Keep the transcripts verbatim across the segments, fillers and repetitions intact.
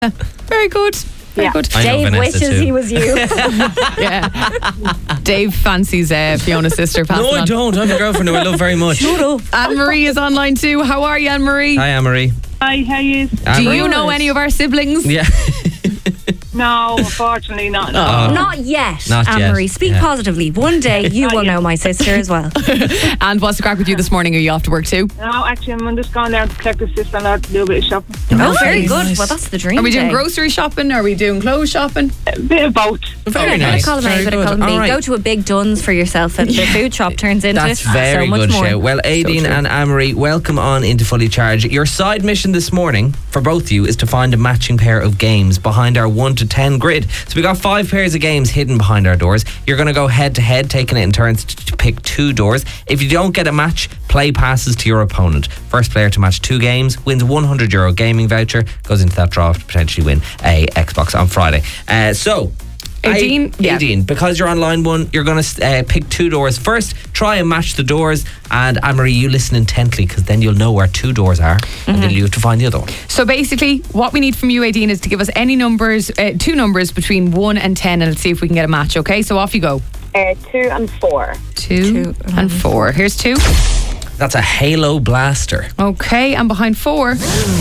Very good. Very Yeah. good. I know Dave Vanessa wishes too. he was you. Yeah. Dave fancies uh, Fiona's sister. Pass No, it I on. don't. I have a girlfriend who I love very much. Anne-Marie is online too. How are you, Anne-Marie? Hi, Anne-Marie. Hi, how you? Do Anne-Marie. you know any of our siblings? Yeah. No, unfortunately not. No. Oh. Not yet, Not yet. Anne-Marie. Speak Yeah. positively. One day you Not will yet. know my sister as well. And what's the crack with you this morning? Are you off to work too? No, actually, I'm just going down to collect the sister and out to do a bit of shopping. Oh, very good. nice. Well, that's the dream. Are we doing day. grocery shopping? Are we doing clothes shopping? A bit of both. Very Yeah, nice. Bit of column A, Very bit of good. column B. All right. Go to a big Dunn's for yourself, and the food shop turns into That's so very much good more. shout. Well, Aideen true. and Anne-Marie, welcome on into Fully Charged. Your side mission this morning for both of you is to find a matching pair of games behind our one to ten grid. So we got five pairs of games hidden behind our doors. You're going to go head to head, taking it in turns to, to pick two doors. If you don't get a match, play passes to your opponent. First player to match two games wins a one hundred euro gaming voucher, goes into that draw to potentially win a Xbox on Friday. Uh, so... Aideen, I, yeah. Aideen, because you're on line one, you're going to uh, pick two doors. First, try and match the doors. And Anne-Marie, you listen intently, because then you'll know where two doors are, and then you have to find the other one. So basically, what we need from you, Aideen, is to give us any numbers, uh, two numbers between one and ten, and let's see if we can get a match. Okay, so off you go. Uh, two and four. Two, Two and four. Here's two. That's a Halo Blaster Okay, and behind four.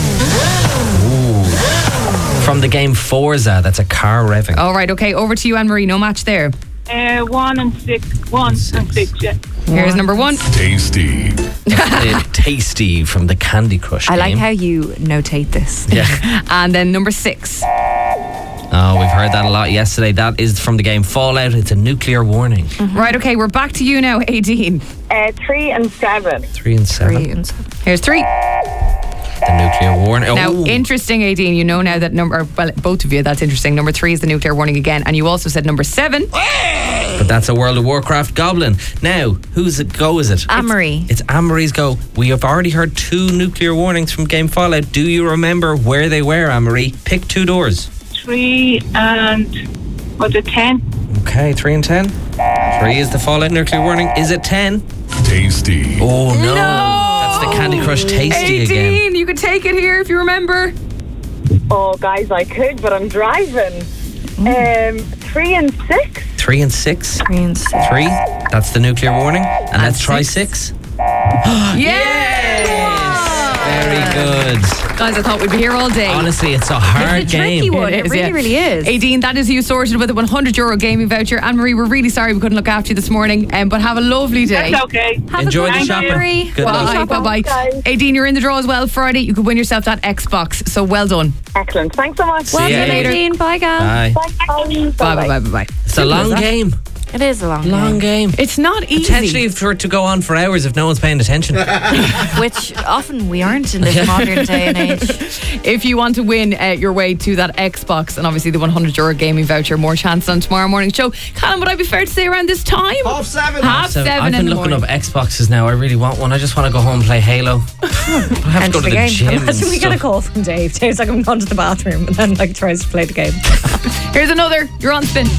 from the game Forza. That's a car revving. All right, okay, over to you, Anne-Marie. No match there. Uh, one and six. One and six, yeah. Here's number one. Tasty. Uh, Tasty from the Candy Crush I like game. how you notate this. Yeah. And then number six. Oh, we've heard that a lot yesterday. That is from the game Fallout. It's a nuclear warning. Right, okay, we're back to you now, Aideen. Uh, three and seven. Three and seven. Three and seven. Here's three. The nuclear warning. Oh. Now, interesting, Aideen, you know now that number, well, both of you, that's interesting. Number three is the nuclear warning again. And you also said number seven. But that's a World of Warcraft goblin. Now, whose go is it? Anne-Marie. It's Anne-Marie's go. We have already heard two nuclear warnings from game Fallout. Do you remember where they were, Anne-Marie? Pick two doors. Three and, what's it, ten? Okay, three and ten. Three is the Fallout nuclear warning. Is it ten? Tasty. Oh, no. No. That's the Candy Crush Tasty again. Aideen, you could take it here if you remember. Oh, guys, I could, but I'm driving. Um, three and six. Three and six. Three and six. Three. That's the nuclear warning. And, let's try six. Yes! Very good. Guys, I thought we'd be here all day. Honestly, it's a hard It's a tricky game. one. It, is, really, yeah. really is. Aideen, that is you sorted with a one hundred euro gaming voucher. Anne-Marie, we're really sorry we couldn't look after you this morning, um, but have a lovely day. That's okay. Have Enjoy a the good shopping. night, Anne-Marie. Good luck. Bye, bye, bye. Guys. Aideen, you're in the draw as well Friday. You could win yourself that Xbox. So well done. Excellent. Thanks so much. Well See ya, done, later. Aideen. Bye, gal. Bye. Bye. Bye, bye, bye, bye, bye. It's a long game. It is a long, Long game. It's not easy. Potentially for it to go on for hours if no one's paying attention. game, which often we aren't in this modern day and age. If you want to win uh, your way to that Xbox and obviously the one hundred euro gaming voucher, more chance on tomorrow morning show. Callum, would I be fair to say around this time? Half seven. Half So seven I've in been the looking morning. up Xboxes now. I really want one. I just want to go home and play Halo. I have to go to the, game. gym and Imagine we get a stuff. call from Dave. Dave's like, I'm going to the bathroom, and then like tries to play the game. Here's another. You're on spin.